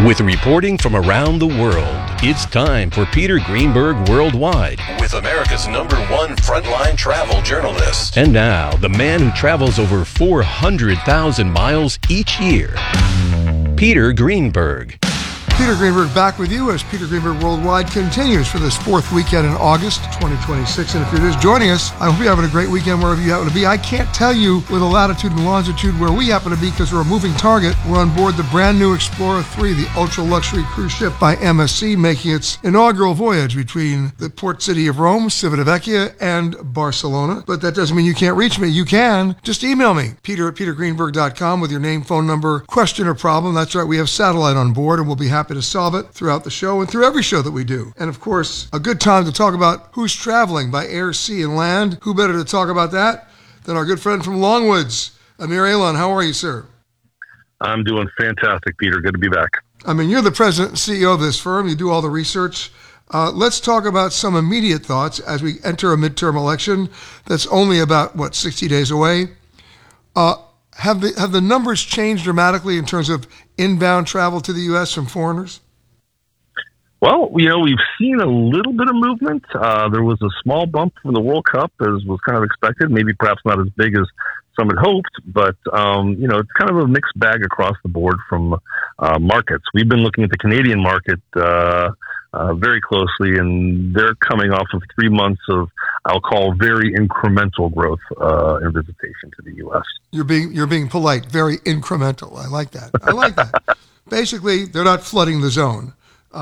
With reporting from around the world, it's time for Peter Greenberg Worldwide. With America's #1 frontline travel journalist. And now, the man who travels over 400,000 miles each year, Peter Greenberg. Peter Greenberg back with you as Peter Greenberg Worldwide continues for this fourth weekend in August 2026. And if you're just joining us, I hope you're having a great weekend wherever you happen to be. I can't tell you with a latitude and longitude where we happen to be because we're a moving target. We're on board the brand new Explorer 3, the ultra-luxury cruise ship by MSC, making its inaugural voyage between the port city of Rome, Civitavecchia, and Barcelona. But that doesn't mean you can't reach me. You can. Just email me, peter@petergreenberg.com, with your name, phone number, question, or problem. That's right, we have satellite on board, and we'll be happy to solve it throughout the show and through every show that we do. And of course, a good time to talk about who's traveling by air, sea, and land. Who better to talk about that than our good friend from Longwoods, Amir Ailon. How are you, sir? I'm doing fantastic, Peter. Good to be back. I mean, you're the president and CEO of this firm. You do all the research. Let's talk about some immediate thoughts as we enter a midterm election that's only about, 60 days away. Have the numbers changed dramatically in terms of inbound travel to the U.S. from foreigners? Well, we've seen a little bit of movement. There was a small bump from the World Cup, as was kind of expected, maybe perhaps not as big as some had hoped, but, it's kind of a mixed bag across the board from markets. We've been looking at the Canadian market very closely, and they're coming off of 3 months of, I'll call, very incremental growth in visitation to the U.S. You're being polite, very incremental. I like that. Basically, they're not flooding the zone.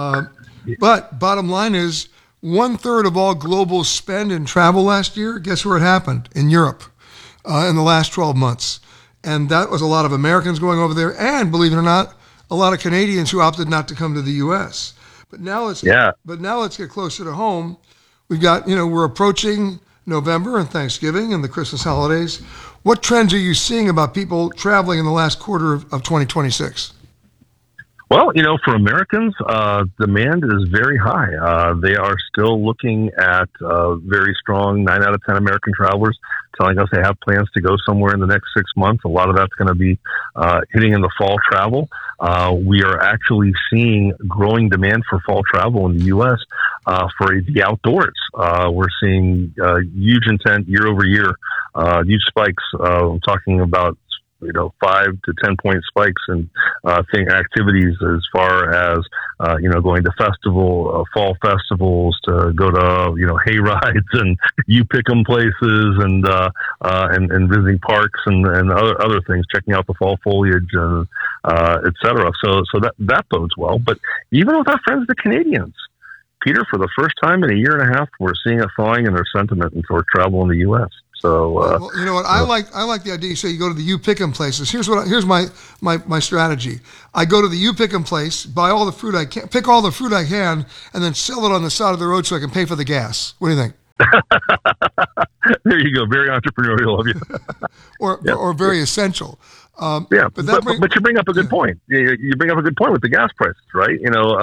But bottom line is, 1/3 of all global spend in travel last year, guess where it happened? In Europe, in the last 12 months. And that was a lot of Americans going over there, and believe it or not, a lot of Canadians who opted not to come to the U.S. But now let's get closer to home. We've got, we're approaching November and Thanksgiving and the Christmas holidays. What trends are you seeing about people traveling in the last quarter of 2026? Well, for Americans, demand is very high. They are still looking at very strong 9 out of 10 American travelers telling us they have plans to go somewhere in the next 6 months. A lot of that's going to be hitting in the fall travel. We are actually seeing growing demand for fall travel in the U.S. For the outdoors. We're seeing huge intent year over year, huge spikes. I'm talking about 5 to 10 point spikes in activities as far as going to fall festivals, to go to hay rides and you pick 'em places and visiting parks and other things, checking out the fall foliage and etc. So that bodes well. But even with our friends the Canadians, Peter, for the first time in a year and a half, we're seeing a thawing in their sentiment toward travel in the U.S. So, well, you know what? I like the idea. You say you go to the you pick 'em places. Here's my strategy. I go to the you pick 'em place, buy all the fruit I can, pick all the fruit I can, and then sell it on the side of the road so I can pay for the gas. What do you think? There you go. Very entrepreneurial of you. or very essential. But you bring up a good point. You bring up a good point with the gas prices, right?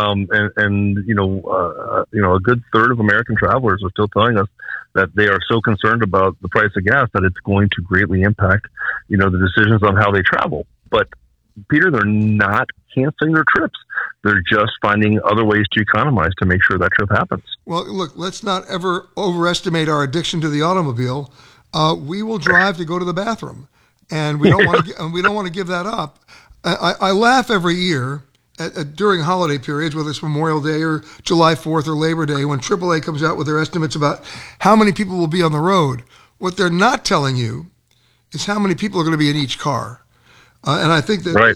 A good third of American travelers are still telling us that they are so concerned about the price of gas that it's going to greatly impact, the decisions on how they travel. But Peter, they're not canceling their trips. They're just finding other ways to economize to make sure that trip happens. Well, look, let's not ever overestimate our addiction to the automobile. We will drive to go to the bathroom, and we don't want to give that up. I laugh every year during holiday periods, whether it's Memorial Day or July 4th or Labor Day, when AAA comes out with their estimates about how many people will be on the road. What they're not telling you is how many people are going to be in each car. And I think that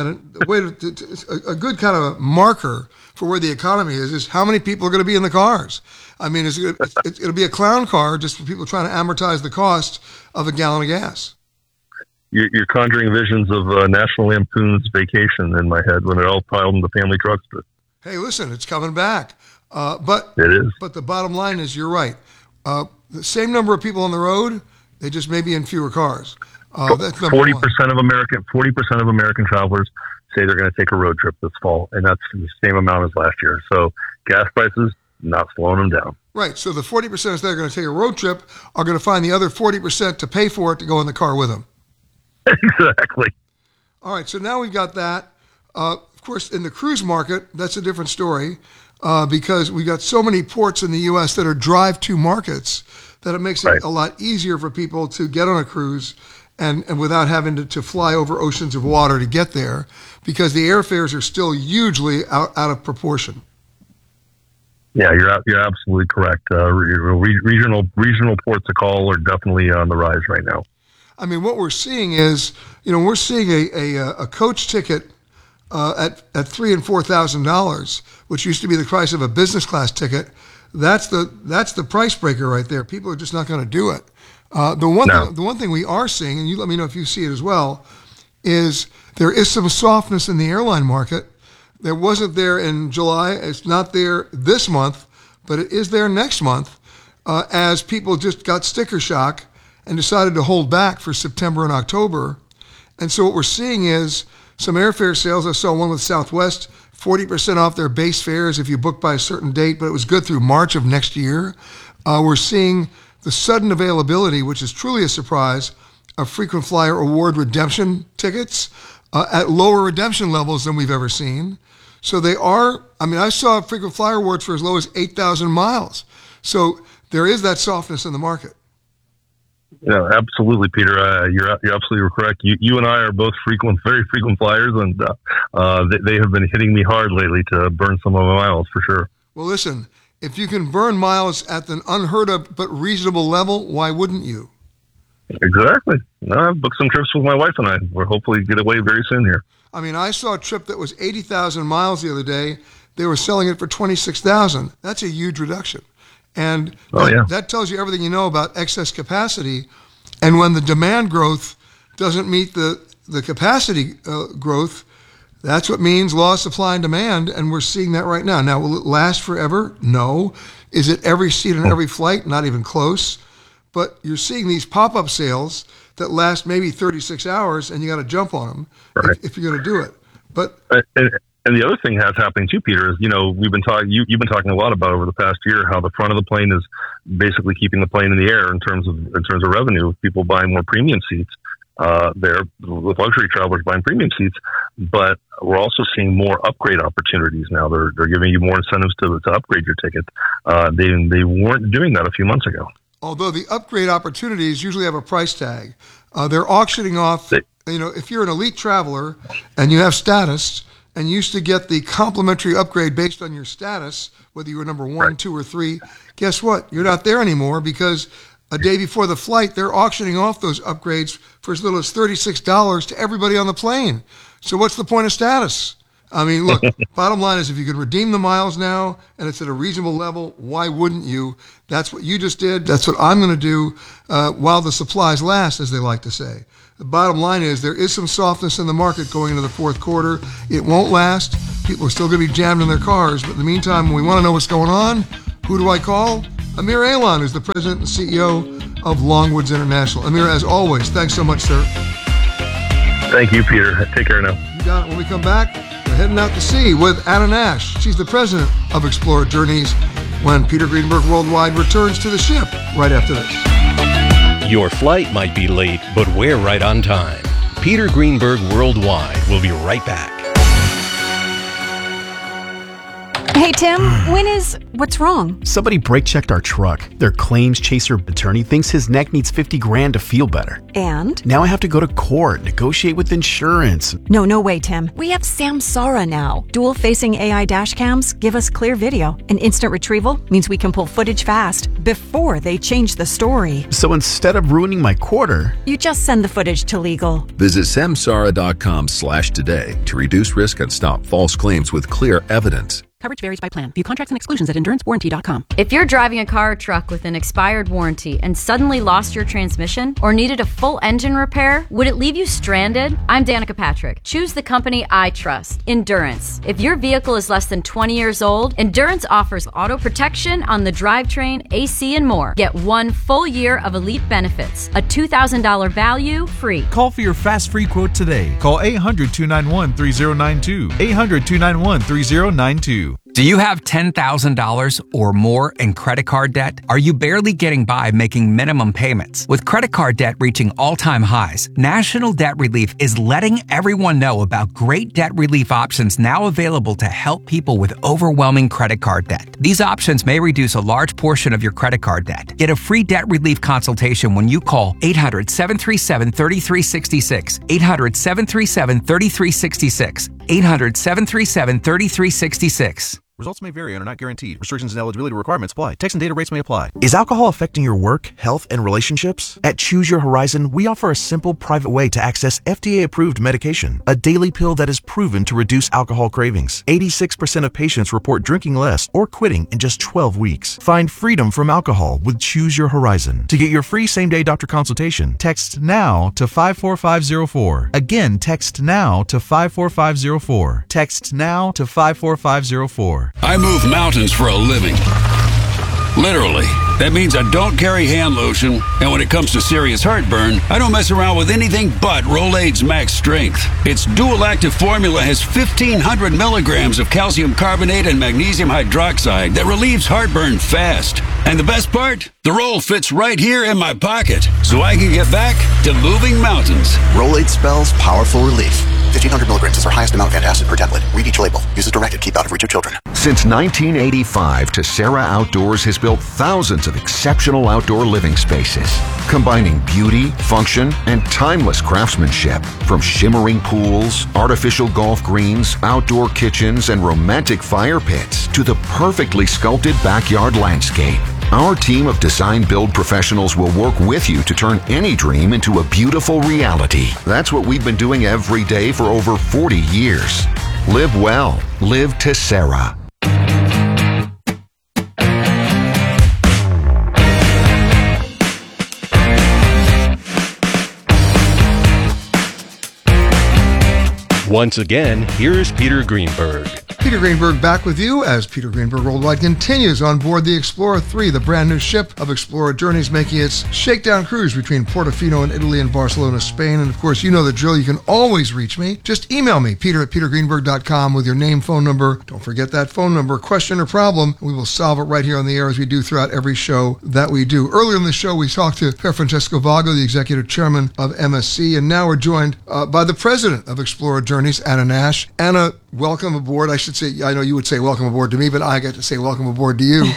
a good kind of marker for where the economy is how many people are going to be in the cars. I mean, it'll be a clown car just for people trying to amortize the cost of a gallon of gas. You're conjuring visions of National Lampoon's Vacation in my head when they're all piled in the family truckster. Hey, listen, it's coming back. But it is. But the bottom line is, you're right. The same number of people on the road, they just may be in fewer cars. 40% of American travelers say they're going to take a road trip this fall, and that's the same amount as last year. So gas prices not slowing them down. Right. So the 40% that are going to take a road trip are going to find the other 40% to pay for it to go in the car with them. Exactly. All right. So now we've got that. Of course, in the cruise market, that's a different story because we got so many ports in the U.S. that are drive-to markets that it makes it a lot easier for people to get on a cruise and without having to fly over oceans of water to get there, because the airfares are still hugely out of proportion. Yeah, you're absolutely correct. Regional ports of call are definitely on the rise right now. I mean, what we're seeing is, we're seeing a coach ticket at $3,000 and $4,000, which used to be the price of a business class ticket. That's the price breaker right there. People are just not going to do it. The one thing we are seeing, and you let me know if you see it as well, is there is some softness in the airline market. There wasn't there in July. It's not there this month, but it is there next month as people just got sticker shock and decided to hold back for September and October. And so what we're seeing is some airfare sales. I saw one with Southwest, 40% off their base fares if you book by a certain date, but it was good through March of next year. We're seeing the sudden availability, which is truly a surprise, of frequent flyer award redemption tickets at lower redemption levels than we've ever seen. So they are, I saw frequent flyer awards for as low as 8,000 miles. So there is that softness in the market. Yeah, absolutely, Peter. You're absolutely correct. You and I are both very frequent flyers, and they have been hitting me hard lately to burn some of my miles for sure. Well, listen, if you can burn miles at an unheard of but reasonable level, why wouldn't you? Exactly. I've booked some trips with my wife, and I will hopefully get away very soon here. I saw a trip that was 80,000 miles the other day. They were selling it for 26,000. That's a huge reduction. And that tells you everything you know about excess capacity. And when the demand growth doesn't meet the capacity growth, that's what means law of supply and demand. And we're seeing that right now. Now, will it last forever? No. Is it every seat on every flight? Not even close. But you're seeing these pop-up sales that last maybe 36 hours, and you got to jump on them if you're going to do it. But and the other thing that's happening too, Peter, is we've been talking. You've been talking a lot about over the past year how the front of the plane is basically keeping the plane in the air in terms of revenue. People buying more premium seats. There with luxury travelers buying premium seats, but we're also seeing more upgrade opportunities now. They're giving you more incentives to upgrade your ticket. They weren't doing that a few months ago. Although the upgrade opportunities usually have a price tag. They're auctioning off, if you're an elite traveler and you have status and you used to get the complimentary upgrade based on your status, whether you were number 1, 2, or 3, guess what? You're not there anymore because a day before the flight, they're auctioning off those upgrades for as little as $36 to everybody on the plane. So what's the point of status? Look, bottom line is if you could redeem the miles now and it's at a reasonable level, why wouldn't you? That's what you just did. That's what I'm going to do while the supplies last, as they like to say. The bottom line is there is some softness in the market going into the fourth quarter. It won't last. People are still going to be jammed in their cars. But in the meantime, when we want to know what's going on, who do I call? Amir Ailon is the president and CEO of Longwoods International. Amir, as always, thanks so much, sir. Thank you, Peter. Take care now. You got it. When we come back, we're heading out to sea with Anna Nash. She's the president of Explorer Journeys when Peter Greenberg Worldwide returns to the ship right after this. Your flight might be late, but we're right on time. Peter Greenberg Worldwide will be right back. Hey, Tim, what's wrong? Somebody brake-checked our truck. Their claims chaser attorney thinks his neck needs $50,000 to feel better. And? Now I have to go to court, negotiate with insurance. No way, Tim. We have Samsara now. Dual-facing AI dash cams give us clear video. And instant retrieval means we can pull footage fast before they change the story. So instead of ruining my quarter, you just send the footage to legal. Visit samsara.com/today to reduce risk and stop false claims with clear evidence. Coverage varies by plan. View contracts and exclusions at endurancewarranty.com. If you're driving a car or truck with an expired warranty and suddenly lost your transmission or needed a full engine repair, would it leave you stranded? I'm Danica Patrick. Choose the company I trust, Endurance. If your vehicle is less than 20 years old, Endurance offers auto protection on the drivetrain, AC, and more. Get 1 full year of elite benefits, a $2,000 value free. Call for your fast free quote today. Call 800-291-3092. 800-291-3092. Do you have $10,000 or more in credit card debt? Are you barely getting by making minimum payments? With credit card debt reaching all-time highs, National Debt Relief is letting everyone know about great debt relief options now available to help people with overwhelming credit card debt. These options may reduce a large portion of your credit card debt. Get a free debt relief consultation when you call 800-737-3366, 800-737-3366, 800-737-3366. Results may vary and are not guaranteed. Restrictions and eligibility requirements apply. Text and data rates may apply. Is alcohol affecting your work, health, and relationships? At Choose Your Horizon, we offer a simple, private way to access FDA-approved medication, a daily pill that is proven to reduce alcohol cravings. 86% of patients report drinking less or quitting in just 12 weeks. Find freedom from alcohol with Choose Your Horizon. To get your free same-day doctor consultation, text NOW to 54504. Again, text NOW to 54504. Text NOW to 54504. I move mountains for a living. Literally. That means I don't carry hand lotion, and when it comes to serious heartburn, I don't mess around with anything but Rolaids Max Strength. Its dual-active formula has 1,500 milligrams of calcium carbonate and magnesium hydroxide that relieves heartburn fast. And the best part? The roll fits right here in my pocket, so I can get back to moving mountains. Rolaids spells powerful relief. 1,500 milligrams is our highest amount of antacid per tablet. Read each label. Use as directed. Keep out of reach of children. Since 1985, Tessera Outdoors has built thousands of exceptional outdoor living spaces, combining beauty, function, and timeless craftsmanship. From shimmering pools, artificial golf greens, outdoor kitchens, and romantic fire pits to the perfectly sculpted backyard landscape. Our team of design-build professionals will work with you to turn any dream into a beautiful reality. That's what we've been doing every day for over 40 years. Live well. Live Tessera. Once again, here's Peter Greenberg. Peter Greenberg back with you as Peter Greenberg Worldwide continues on board the Explorer 3, the brand new ship of Explorer Journeys, making its shakedown cruise between Portofino in Italy and Barcelona, Spain. And of course, you know the drill. You can always reach me. Just email me, peter@petergreenberg.com, with your name, phone number. Don't forget that phone number, question or problem. We will solve it right here on the air as we do throughout every show that we do. Earlier in the show, we talked to Pier Francesco Vago, the executive chairman of MSC, and now we're joined by the president of Explorer Journeys, Anna Nash. Anna, welcome aboard. I should say, I know you would say welcome aboard to me, but I get to say welcome aboard to you.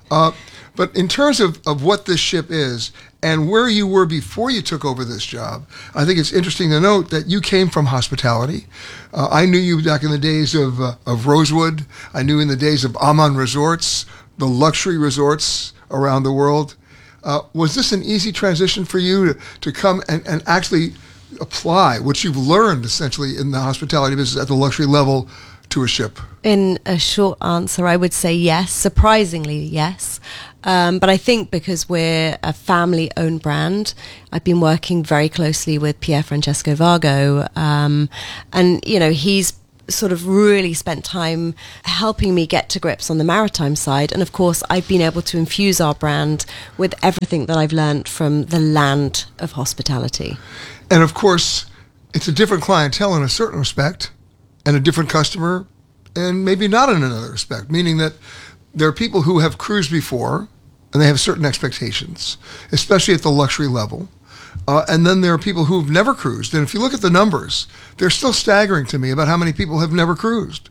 But in terms of what this ship is and where you were before you took over this job, I think it's interesting to note that you came from hospitality. I knew you back in the days of Rosewood. I knew in the days of Aman Resorts, the luxury resorts around the world. Was this an easy transition for you to come and actually apply what you've learned essentially in the hospitality business at the luxury level to a ship? In a short answer, I would say yes, surprisingly yes. But I think because we're a family-owned brand, I've been working very closely with Pier Francesco Vago, and you know, he's sort of really spent time helping me get to grips on the maritime side. And of course, I've been able to infuse our brand with everything that I've learned from the land of hospitality. And of course, it's a different clientele in a certain respect, and a different customer, and maybe not in another respect, meaning that there are people who have cruised before, and they have certain expectations, especially at the luxury level. And then there are people who've never cruised. And if you look at the numbers, they're still staggering to me about how many people have never cruised.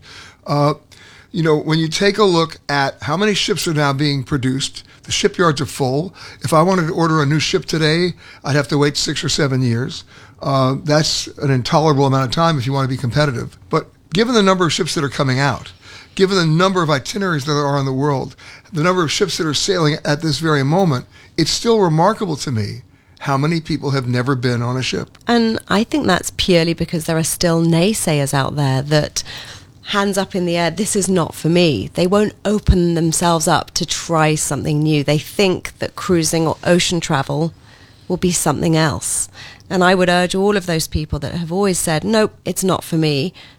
You know, when you take a look at how many ships are now being produced, the shipyards are full. If I wanted to order a new ship today, I'd have to wait 6 or 7 years. That's an intolerable amount of time if you want to be competitive. But given the number of ships that are coming out, given the number of itineraries that are in the world, the number of ships that are sailing at this very moment, it's still remarkable to me how many people have never been on a ship. And I think that's purely because there are still naysayers out there that, hands up in the air, this is not for me. They won't open themselves up to try something new. They think that cruising or ocean travel will be something else. And I would urge all of those people that have always said, nope, it's not for me,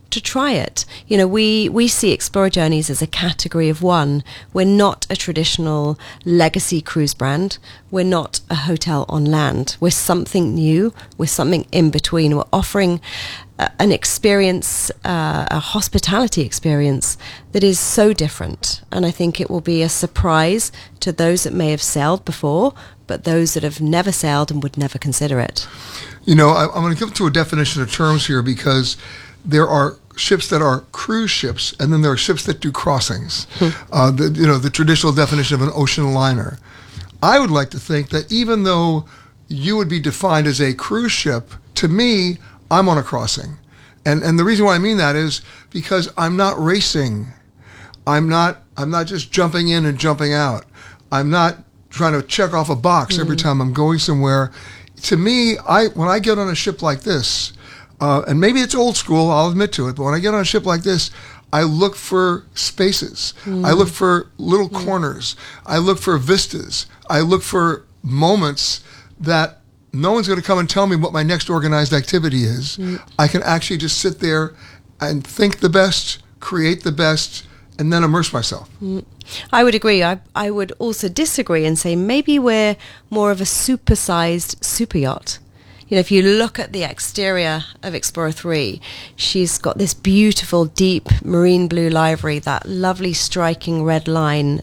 to try it. You know, we see Explorer Journeys as a category of one. We're not a traditional legacy cruise brand. We're not a hotel on land. We're something new. We're something in between. We're offering an experience, a hospitality experience that is so different. And I think it will be a surprise to those that may have sailed before, but those that have never sailed and would never consider it. You know, I'm going to come to a definition of terms here, because there are ships that are cruise ships, and then there are ships that do crossings. The traditional definition of an ocean liner. I would like to think that even though you would be defined as a cruise ship, to me, I'm on a crossing. And the reason why I mean that is because I'm not racing. I'm not just jumping in and jumping out. I'm not trying to check off a box every time I'm going somewhere. To me, when I get on a ship like this, and maybe it's old school, I'll admit to it, but when I get on a ship like this, I look for spaces. I look for little corners. I look for vistas. I look for moments that no one's going to come and tell me what my next organized activity is. I can actually just sit there and think the best, create the best, and then immerse myself. I would agree. I would also disagree and say maybe we're more of a supersized super yacht. You know, if you look at the exterior of Explorer 3, she's got this beautiful, deep marine blue livery, that lovely striking red line,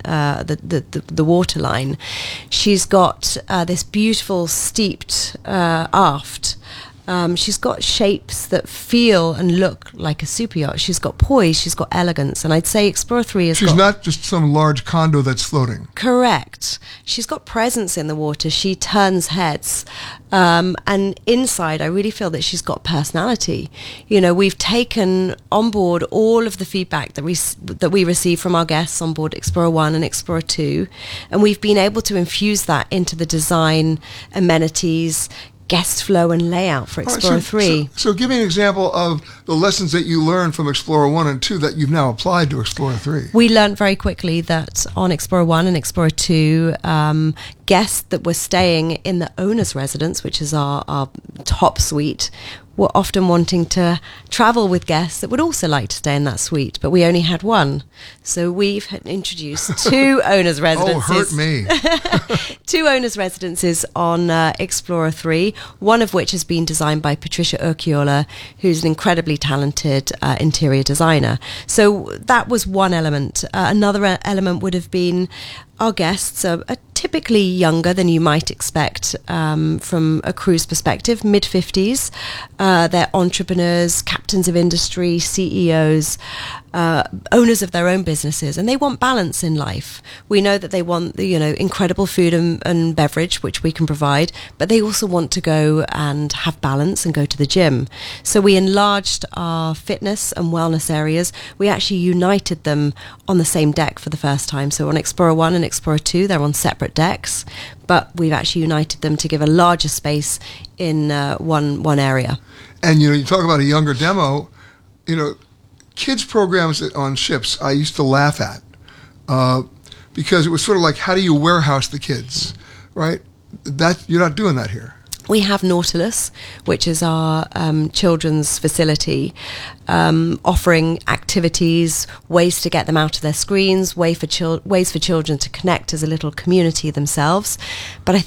the water line. She's got this beautiful steeped aft. She's got shapes that feel and look like a super yacht. She's got poise, she's got elegance, and I'd say Explorer 3 is. She's not just some large condo that's floating. Correct. She's got presence in the water. She turns heads, and inside, I really feel that she's got personality. You know, we've taken on board all of the feedback that we receive from our guests on board Explorer 1 and Explorer 2, and we've been able to infuse that into the design, amenities, guest flow and layout for Explorer 3. So give me an example of the lessons that you learned from Explorer 1 and 2 that you've now applied to Explorer 3. We learned very quickly that on Explorer 1 and Explorer 2, guests that were staying in the owner's residence, which is our top suite, were often wanting to travel with guests that would also like to stay in that suite, but we only had one. So we've introduced two owners' residences. Oh, hurt me. Two owners' residences on Explorer 3, one of which has been designed by Patricia Urquiola, who's an incredibly talented interior designer. So that was one element. Another element would have been our guests are typically younger than you might expect from a cruise perspective, mid-50s. They're entrepreneurs, captains of industry, CEOs, owners of their own businesses, and they want balance in life. We know that they want incredible food and beverage, which we can provide, but they also want to go and have balance and go to the gym. So we enlarged our fitness and wellness areas. We actually united them on the same deck for the first time. So on Explorer 1 and Explorer 2, they're on separate decks, but we've actually united them to give a larger space in one area. And you talk about a younger demo. Kids programs on ships I used to laugh at because it was sort of like, how do you warehouse the kids, right? That you're not doing that here. We have Nautilus, which is our children's facility, offering activities, ways to get them out of their screens, ways for children to connect as a little community themselves. But I